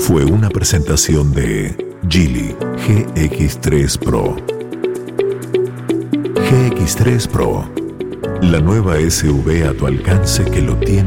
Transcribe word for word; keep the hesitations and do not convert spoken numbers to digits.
fue una presentación de Geely G X tres Pro. G X tres Pro, la nueva S U V a tu alcance que lo tiene